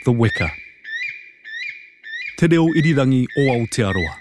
The Weka. Te reo irirangi o Aotearoa.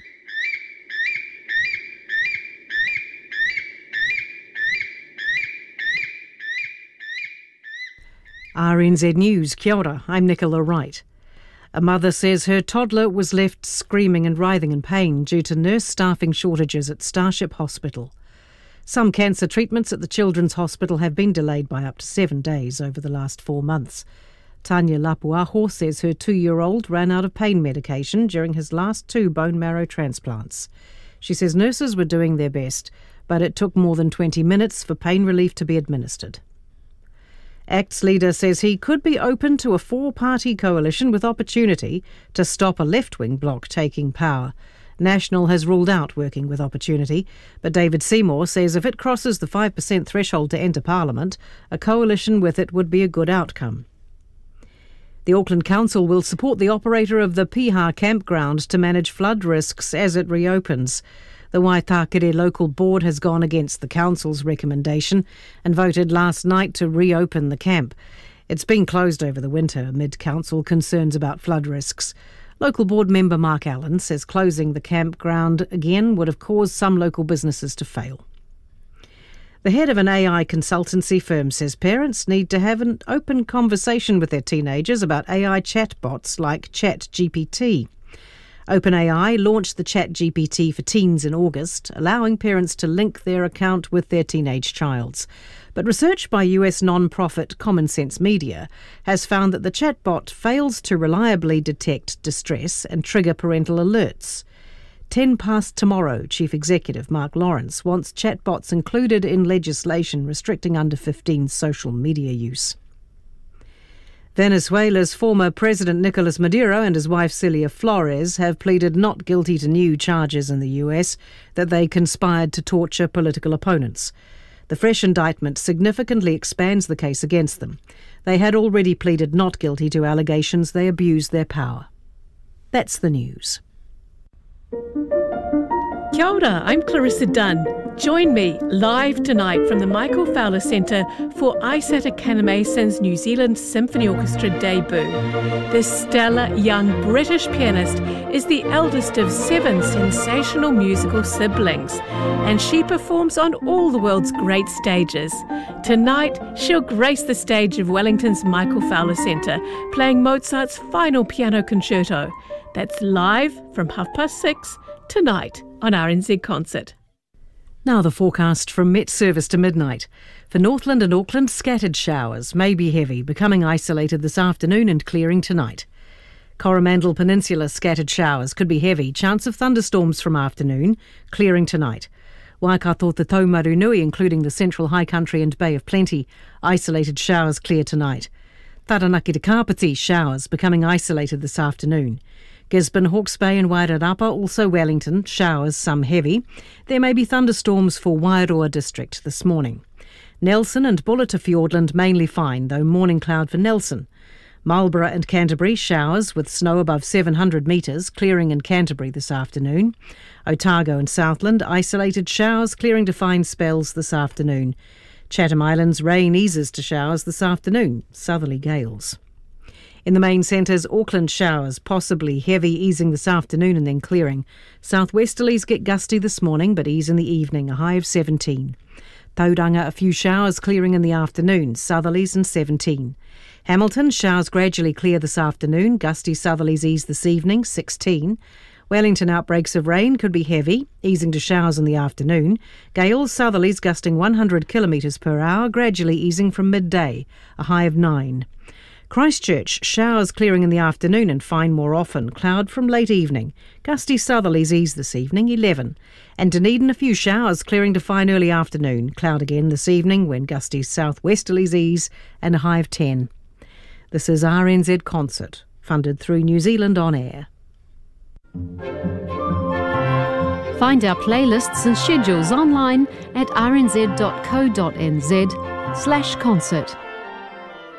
RNZ News, kia ora, I'm Nicola Wright. A mother says her toddler was left screaming and writhing in pain due to nurse staffing shortages at Starship Hospital. Some cancer treatments at the Children's Hospital have been delayed by up to 7 days over the last 4 months. Tanya Lapuaho says her 2-year-old ran out of pain medication during his last 2 bone marrow transplants. She says nurses were doing their best, but it took more than 20 minutes for pain relief to be administered. ACT's leader says he could be open to a 4-party coalition with Opportunity to stop a left-wing bloc taking power. National has ruled out working with Opportunity, but David Seymour says if it crosses the 5% threshold to enter Parliament, a coalition with it would be a good outcome. The Auckland Council will support the operator of the Piha campground to manage flood risks as it reopens. The Waitakere local board has gone against the council's recommendation and voted last night to reopen the camp. It's been closed over the winter amid council concerns about flood risks. Local board member Mark Allen says closing the campground again would have caused some local businesses to fail. The head of an AI consultancy firm says parents need to have an open conversation with their teenagers about AI chatbots like ChatGPT. OpenAI launched the ChatGPT for teens in August, allowing parents to link their account with their teenage child's. But research by US non-profit Common Sense Media has found that the chatbot fails to reliably detect distress and trigger parental alerts. 10 past tomorrow, Chief Executive Mark Lawrence wants chatbots included in legislation restricting under 15 social media use. Venezuela's former President Nicolas Maduro and his wife Celia Flores have pleaded not guilty to new charges in the US that they conspired to torture political opponents. The fresh indictment significantly expands the case against them. They had already pleaded not guilty to allegations they abused their power. That's the news. Kia ora, I'm Clarissa Dunn. Join me live tonight from the Michael Fowler Centre for Aisata Kanemaison's New Zealand Symphony Orchestra debut. This stellar young British pianist is the eldest of 7 sensational musical siblings, and she performs on all the world's great stages. Tonight, she'll grace the stage of Wellington's Michael Fowler Centre, playing Mozart's final piano concerto. That's live from 6:30 tonight on RNZ Concert. Now the forecast from Met Service to midnight. For Northland and Auckland, scattered showers may be heavy, becoming isolated this afternoon and clearing tonight. Coromandel Peninsula, scattered showers could be heavy, chance of thunderstorms from afternoon, clearing tonight. Waikato to Taumarunui, including the Central High Country and Bay of Plenty, isolated showers clear tonight. Taranaki to Kapiti, showers becoming isolated this afternoon. Gisborne, Hawke's Bay and Wairarapa, also Wellington, showers, some heavy. There may be thunderstorms for Wairoa district this morning. Nelson and Buller to Fiordland mainly fine, though morning cloud for Nelson. Marlborough and Canterbury, showers with snow above 700 metres, clearing in Canterbury this afternoon. Otago and Southland, isolated showers, clearing to fine spells this afternoon. Chatham Islands, rain eases to showers this afternoon, southerly gales. In the main centres, Auckland showers, possibly heavy, easing this afternoon and then clearing. Southwesterlies get gusty this morning, but ease in the evening, a high of 17. Tauranga, a few showers clearing in the afternoon, southerlies and 17. Hamilton, showers gradually clear this afternoon, gusty southerlies ease this evening, 16. Wellington, outbreaks of rain could be heavy, easing to showers in the afternoon. Gales, southerlies gusting 100 kilometres per hour, gradually easing from midday, a high of 9. Christchurch, showers clearing in the afternoon and fine more often, cloud from late evening. Gusty southerlies ease this evening, 11. And Dunedin, a few showers clearing to fine early afternoon, cloud again this evening when gusty southwesterlies ease and a high of 10. This is RNZ Concert, funded through New Zealand On Air. Find our playlists and schedules online at rnz.co.nz/concert.